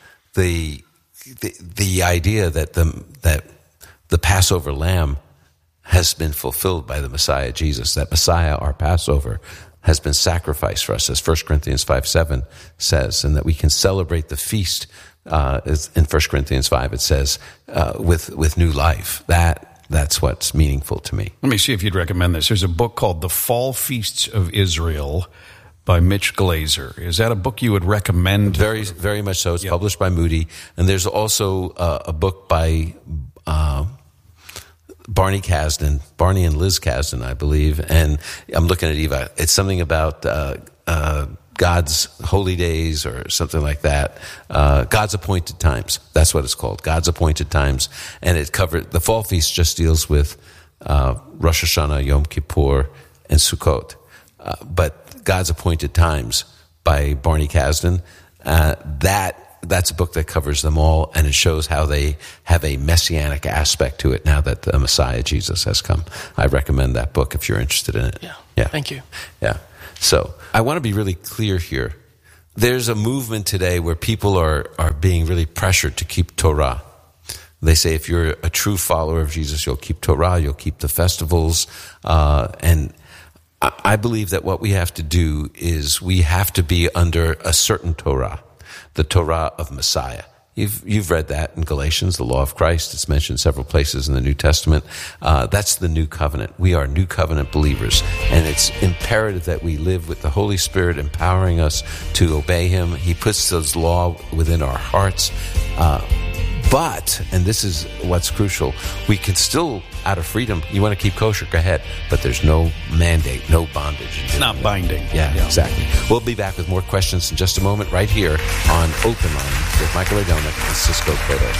the the the idea that the that the Passover lamb has been fulfilled by the Messiah Jesus, that Messiah, our Passover, has been sacrificed for us, as First Corinthians five seven says, and that we can celebrate the feast. Uh, in First Corinthians five, it says uh, with with new life. That that's what's meaningful to me. Let me see if you'd recommend this. There's a book called The Fall Feasts of Israel by Mitch Glaser. Is that a book you would recommend? Very, very much so. It's yep. published by Moody. And there's also uh, a book by uh, Barney Kasdan, Barney and Liz Kasdan, I believe. And I'm looking at Eva. It's something about uh, uh, God's holy days or something like that. Uh, God's appointed times. That's what it's called. God's appointed times. And it covered, the fall feast just deals with uh, Rosh Hashanah, Yom Kippur, and Sukkot. Uh, but God's Appointed Times by Barney Kasdan, uh, that that's a book that covers them all, and it shows how they have a messianic aspect to it now that the Messiah Jesus has come. I recommend that book if you're interested in it. Yeah. Yeah. Thank you. Yeah. So I want to be really clear here. There's a movement today where people are, are being really pressured to keep Torah. They say if you're a true follower of Jesus, you'll keep Torah, you'll keep the festivals, uh, and I believe that what we have to do is we have to be under a certain Torah, the Torah of Messiah. You've, you've read that in Galatians, the law of Christ. It's mentioned several places in the New Testament. Uh, that's the new covenant. We are new covenant believers, and it's imperative that we live with the Holy Spirit empowering us to obey Him. He puts His law within our hearts. Uh, But, and this is what's crucial, we can still, out of freedom, you want to keep kosher, go ahead. But there's no mandate, no bondage. It's not binding. Yeah, yeah, exactly. We'll be back with more questions in just a moment right here on Open Line with Michael Radonik and Cisco Cotto.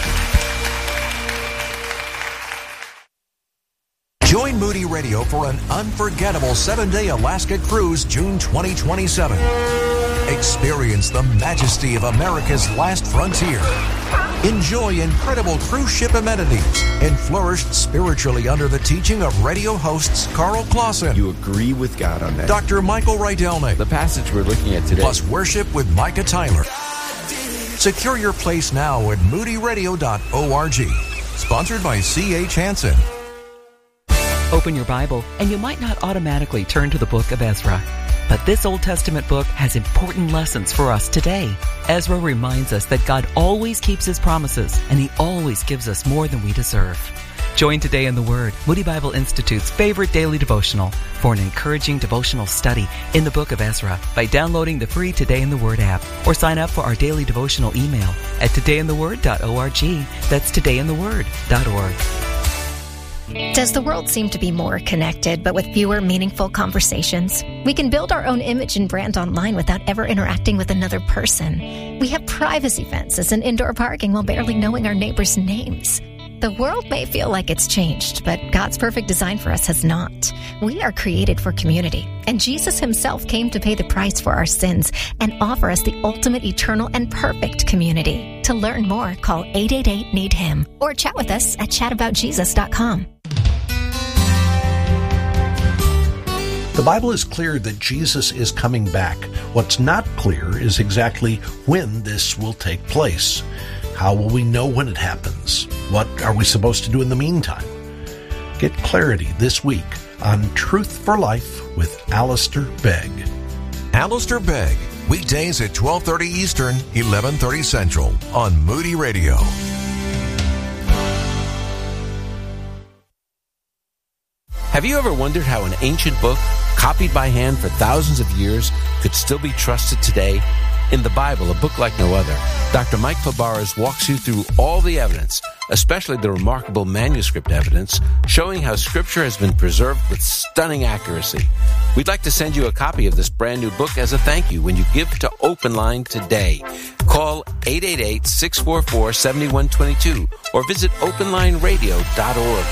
Join Moody Radio for an unforgettable seven-day Alaska cruise June twenty twenty-seven. Experience the majesty of America's last frontier. Enjoy incredible cruise ship amenities and flourish spiritually under the teaching of radio hosts Carl Clausen. You agree with God on that. Doctor Michael Rydelnik. The passage we're looking at today. Plus worship with Micah Tyler. Secure your place now at moody radio dot org. Sponsored by C H Hansen. Open your Bible, and you might not automatically turn to the book of Ezra. But this Old Testament book has important lessons for us today. Ezra reminds us that God always keeps His promises, and He always gives us more than we deserve. Join Today in the Word, Moody Bible Institute's favorite daily devotional, for an encouraging devotional study in the book of Ezra by downloading the free Today in the Word app, or sign up for our daily devotional email at today in the word dot org. That's today in the word dot org. Does the world seem to be more connected, but with fewer meaningful conversations? We can build our own image and brand online without ever interacting with another person. We have privacy fences and indoor parking while barely knowing our neighbors' names. The world may feel like it's changed, but God's perfect design for us has not. We are created for community, and Jesus Himself came to pay the price for our sins and offer us the ultimate, eternal, and perfect community. To learn more, call eight eight eight, need him or chat with us at chat about jesus dot com. The Bible is clear that Jesus is coming back. What's not clear is exactly when this will take place. How will we know when it happens? What are we supposed to do in the meantime? Get clarity this week on Truth for Life with Alistair Begg. Alistair Begg, weekdays at twelve thirty Eastern, eleven thirty Central on Moody Radio. Have you ever wondered how an ancient book, copied by hand for thousands of years, could still be trusted today? In the Bible, a book like no other, Doctor Mike Fabarez walks you through all the evidence, especially the remarkable manuscript evidence, showing how Scripture has been preserved with stunning accuracy. We'd like to send you a copy of this brand new book as a thank you when you give to Open Line today. Call eight eight eight, six four four, seven one two two or visit open line radio dot org.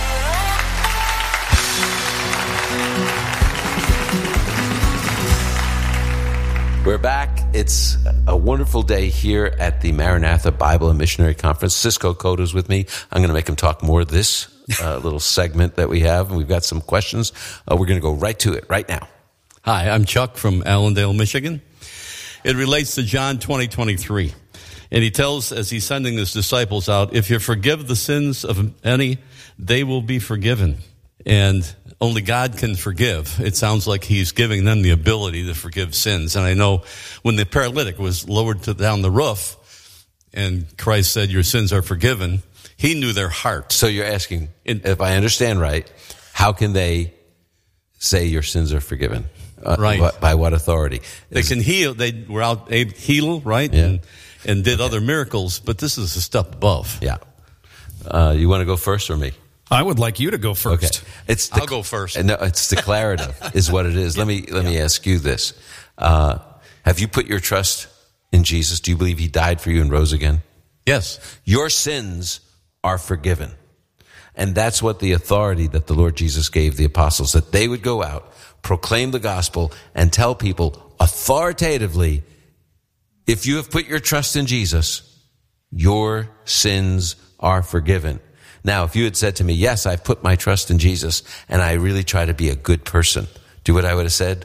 We're back. It's a wonderful day here at the Maranatha Bible and Missionary Conference. Cisco Coda's with me. I'm going to make him talk more of this uh, little segment that we have, and we've got some questions. Uh, we're going to go right to it right now. Hi, I'm Chuck from Allendale, Michigan. It relates to John twenty twenty-three. And he tells, as he's sending his disciples out, if you forgive the sins of any, they will be forgiven. And only God can forgive. It sounds like he's giving them the ability to forgive sins. And I know when the paralytic was lowered to down the roof and Christ said, your sins are forgiven, he knew their heart. So you're asking, if I understand right, how can they say your sins are forgiven? Uh, right. By, by what authority? They Is can heal. They were out able to heal, right? Yeah. And, and did other miracles, but this is a step above. Yeah. Uh, you want to go first or me? I would like you to go first. Okay. It's I'll go first. No, it's declarative is what it is. Let me let me ask you this. Uh, have you put your trust in Jesus? Do you believe he died for you and rose again? Yes. Your sins are forgiven. And that's what the authority that the Lord Jesus gave the apostles, that they would go out, proclaim the gospel, and tell people authoritatively, if you have put your trust in Jesus, your sins are forgiven. Now, if you had said to me, yes, I've put my trust in Jesus, and I really try to be a good person, do what I would have said?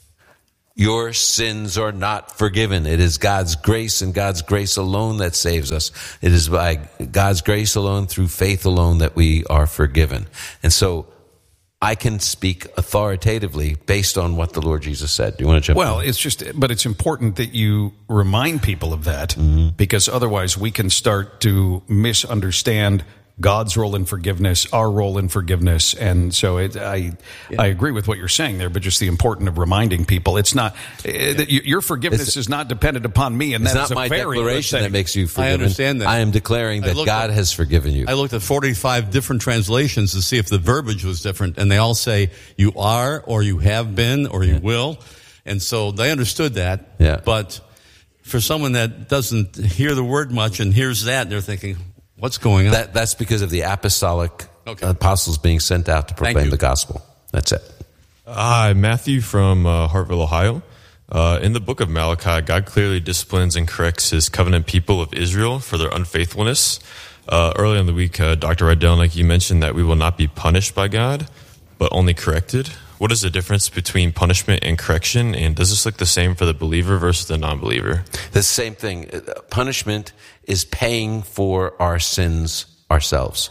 Your sins are not forgiven. It is God's grace and God's grace alone that saves us. It is by God's grace alone, through faith alone, that we are forgiven. And so I can speak authoritatively based on what the Lord Jesus said. Do you want to jump Well, in? it's just, but it's important that you remind people of that, mm-hmm. because otherwise we can start to misunderstand God's role in forgiveness, our role in forgiveness. And so it, I yeah. I agree with what you're saying there, but just the importance of reminding people, it's not, uh, your forgiveness it's, is not dependent upon me. And it's that not is a my very declaration that makes you forgiven. I understand that. I am declaring that God at, has forgiven you. I looked at forty-five different translations to see if the verbiage was different, and they all say you are, or you have been, or you yeah. will. And so they understood that. Yeah. But for someone that doesn't hear the word much and hears that, they're thinking, what's going on? That, that's because of the apostolic okay. apostles being sent out to proclaim the gospel. That's it. Hi, Matthew from uh, Hartville, Ohio. Uh, in the book of Malachi, God clearly disciplines and corrects his covenant people of Israel for their unfaithfulness. Uh, earlier in the week, uh, Doctor Rydelnik, you mentioned that we will not be punished by God, but only corrected. What is the difference between punishment and correction, and does this look the same for the believer versus the non-believer? The same thing. Punishment is paying for our sins ourselves.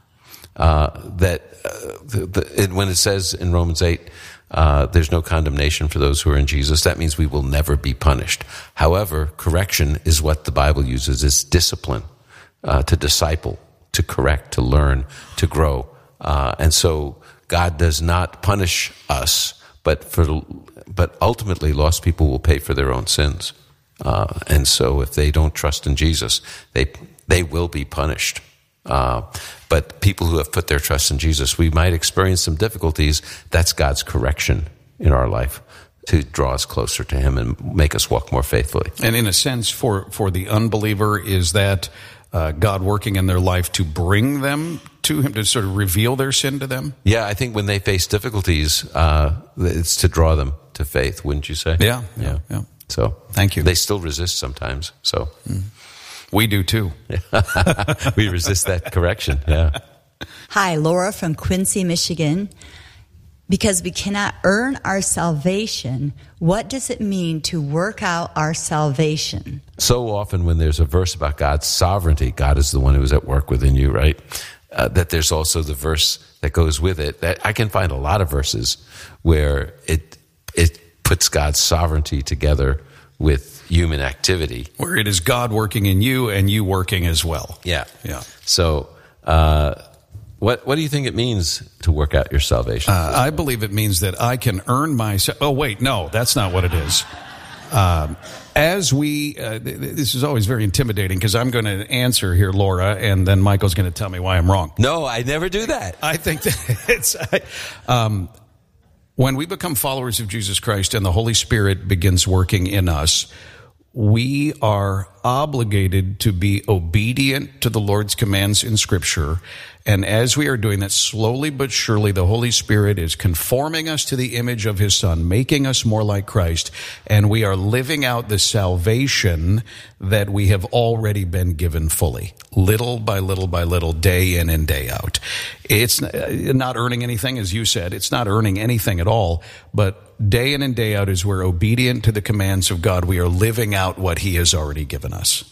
Uh, that uh, the, the, it, when it says in Romans eight, uh, there's no condemnation for those who are in Jesus, that means we will never be punished. However, correction is what the Bible uses. It's discipline, uh, to disciple, to correct, to learn, to grow. Uh, and so God does not punish us, but for but ultimately lost people will pay for their own sins. Uh, and so if they don't trust in Jesus, they they will be punished. Uh, but people who have put their trust in Jesus, we might experience some difficulties. That's God's correction in our life to draw us closer to him and make us walk more faithfully. And in a sense, for, for the unbeliever, is that uh, God working in their life to bring them to him, to sort of reveal their sin to them? Yeah, I think when they face difficulties, uh, it's to draw them to faith, wouldn't you say? Yeah, yeah, yeah. So, thank you. They still resist sometimes. So, mm. we do too. We resist that correction. Yeah. Hi, Laura from Quincy, Michigan. Because we cannot earn our salvation, what does it mean to work out our salvation? So often when there's a verse about God's sovereignty, God is the one who is at work within you, right? Uh, that there's also the verse that goes with it. That I can find a lot of verses where it it puts God's sovereignty together with human activity. Where it is God working in you and you working as well. Yeah. Yeah. So, uh, what what do you think it means to work out your salvation? Uh, I believe it means that I can earn my... Oh, wait, no, that's not what it is. Um, as we... Uh, this is always very intimidating because I'm going to answer here, Laura, and then Michael's going to tell me why I'm wrong. No, I never do that. I think that it's... Um, when we become followers of Jesus Christ and the Holy Spirit begins working in us, we are obligated to be obedient to the Lord's commands in Scripture. And as we are doing that, slowly but surely, the Holy Spirit is conforming us to the image of His Son, making us more like Christ, and we are living out the salvation that we have already been given fully, little by little by little, day in and day out. It's not earning anything, as you said. It's not earning anything at all, but day in and day out, as we're obedient to the commands of God, we are living out what He has already given us.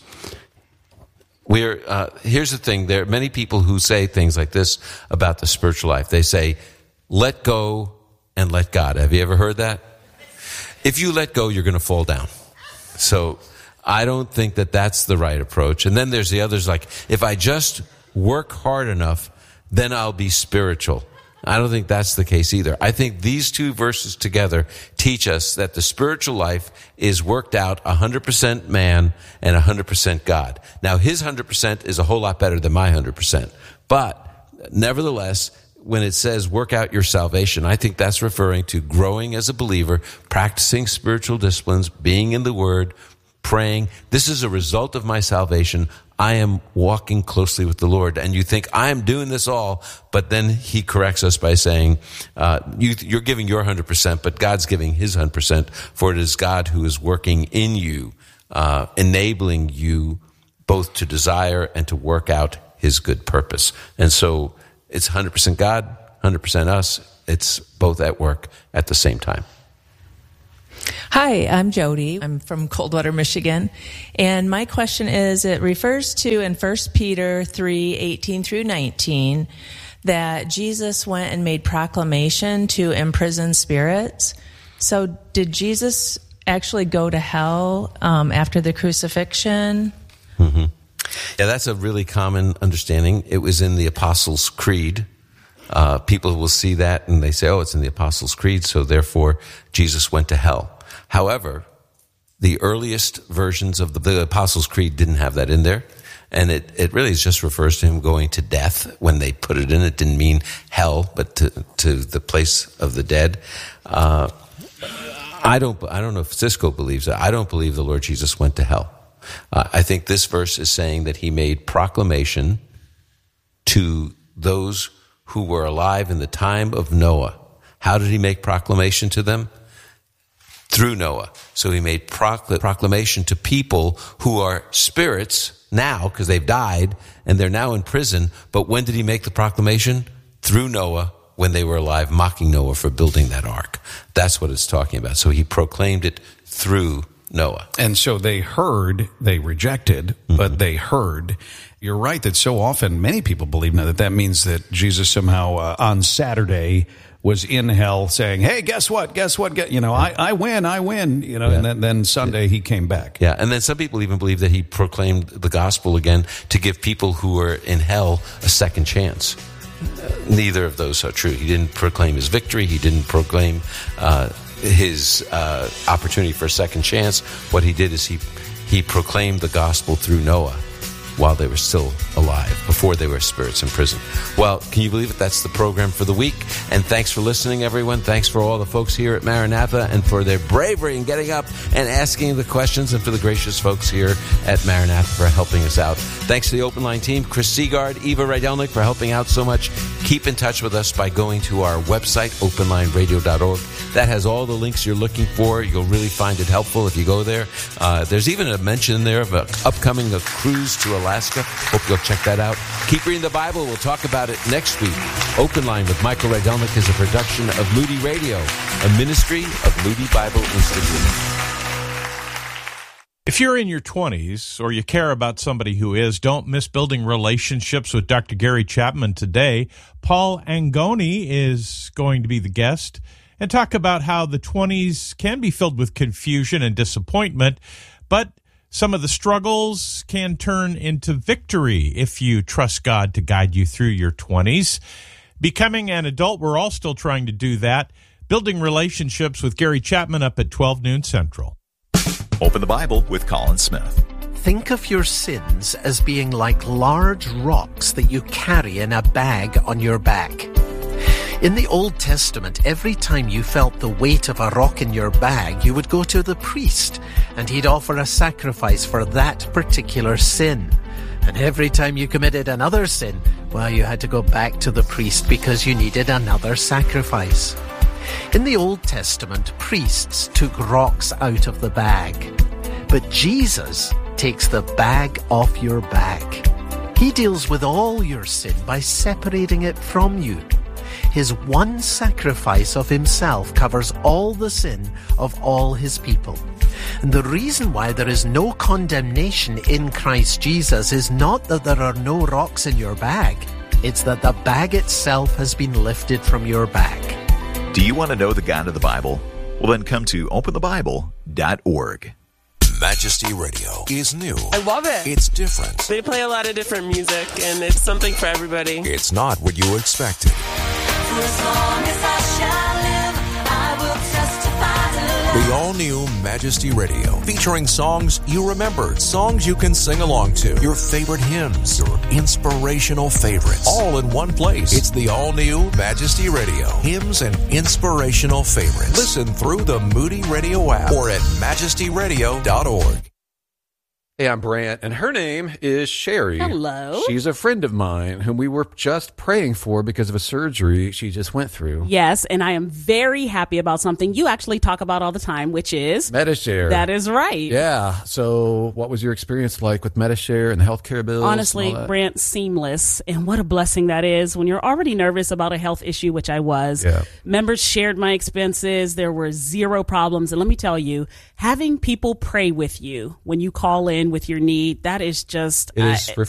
We're, uh, here's the thing. There are many people who say things like this about the spiritual life. They say, let go and let God. Have you ever heard that? If you let go, you're going to fall down. So I don't think that that's the right approach. And then there's the others like, if I just work hard enough, then I'll be spiritual. I don't think that's the case either. I think these two verses together teach us that the spiritual life is worked out one hundred percent man and one hundred percent God. Now, His one hundred percent is a whole lot better than my one hundred percent. But nevertheless, when it says work out your salvation, I think that's referring to growing as a believer, practicing spiritual disciplines, being in the Word, praying. This is a result of my salvation. I am walking closely with the Lord. And you think, I am doing this all, but then He corrects us by saying, uh, you, you're giving your one hundred percent, but God's giving His one hundred percent, for it is God who is working in you, uh, enabling you both to desire and to work out His good purpose. And so it's one hundred percent God, one hundred percent us. It's both at work at the same time. Hi, I'm Jody. I'm from Coldwater, Michigan. And my question is, it refers to in First Peter three, eighteen through nineteen, that Jesus went and made proclamation to imprisoned spirits. So did Jesus actually go to hell um, after the crucifixion? Mm-hmm. Yeah, that's a really common understanding. It was in the Apostles' Creed. Uh, people will see that and they say, oh, it's in the Apostles' Creed, so therefore Jesus went to hell. However, the earliest versions of the, the Apostles' Creed didn't have that in there. And it, it really just refers to Him going to death when they put it in. It didn't mean hell, but to, to the place of the dead. Uh, I don't, I don't know if Cisco believes that. I don't believe the Lord Jesus went to hell. Uh, I think this verse is saying that He made proclamation to those who were alive in the time of Noah. How did He make proclamation to them? Through Noah. So He made procl- proclamation to people who are spirits now, because they've died, and they're now in prison. But when did He make the proclamation? Through Noah, when they were alive, mocking Noah for building that ark. That's what it's talking about. So He proclaimed it through Noah. And so they heard, they rejected, mm-hmm. but they heard. You're right that so often many people believe now that that means that Jesus somehow uh, on Saturday was in hell saying, hey, guess what? Guess what? Get, you know, I, I win, I win. You know, yeah. And then, then Sunday He came back. Yeah, and then some people even believe that He proclaimed the gospel again to give people who were in hell a second chance. Neither of those are true. He didn't proclaim His victory. He didn't proclaim uh, His uh, opportunity for a second chance. What He did is He He proclaimed the gospel through Noah while they were still alive, before they were spirits in prison. Well, can you believe it? That's the program for the week. And thanks for listening, everyone. Thanks for all the folks here at Maranatha and for their bravery in getting up and asking the questions, and for the gracious folks here at Maranatha for helping us out. Thanks to the Open Line team, Chris Seagard, Eva Rydelnik for helping out so much. Keep in touch with us by going to our website, open line radio dot org. That has all the links you're looking for. You'll really find it helpful if you go there. Uh, there's even a mention there of an upcoming a cruise to Alaska. Hope you'll check that out. Keep reading the Bible. We'll talk about it next week. Open Line with Michael Rydelnik is a production of Moody Radio, a ministry of Moody Bible Institute. If you're in your twenties or you care about somebody who is, don't miss Building Relationships with Doctor Gary Chapman today. Paul Angoni is going to be the guest and talk about how the twenties can be filled with confusion and disappointment, but some of the struggles can turn into victory if you trust God to guide you through your twenties. Becoming an adult, we're all still trying to do that. Building Relationships with Gary Chapman up at twelve noon Central. Open the Bible with Colin Smith. Think of your sins as being like large rocks that you carry in a bag on your back. In the Old Testament, every time you felt the weight of a rock in your bag, you would go to the priest, and he'd offer a sacrifice for that particular sin. And every time you committed another sin, well, you had to go back to the priest because you needed another sacrifice. In the Old Testament, priests took rocks out of the bag. But Jesus takes the bag off your back. He deals with all your sin by separating it from you. His one sacrifice of himself covers all the sin of all his people. And the reason why there is no condemnation in Christ Jesus is not that there are no rocks in your bag. It's that the bag itself has been lifted from your back. Do you want to know the God of the Bible? Well, then come to open the bible dot org. Majesty Radio is new. I love it. It's different. They play a lot of different music, and it's something for everybody. It's not what you expected. For as long as I shall live, I will testify to love. The all-new Majesty Radio, featuring songs you remembered, songs you can sing along to, your favorite hymns, your inspirational favorites, all in one place. It's the all-new Majesty Radio, hymns and inspirational favorites. Listen through the Moody Radio app or at majesty radio dot org. Hey, I'm Brant, and her name is Sherry. Hello. She's a friend of mine whom we were just praying for because of a surgery she just went through. Yes, and I am very happy about something you actually talk about all the time, which is Medi-Share. That is right. Yeah. So what was your experience like with Medi-Share and the healthcare bills? Honestly, Brant, seamless. And what a blessing that is when you're already nervous about a health issue, which I was. Yeah. Members shared my expenses. There were zero problems. And let me tell you, having people pray with you when you call in with your need, that is just it is uh, refreshing.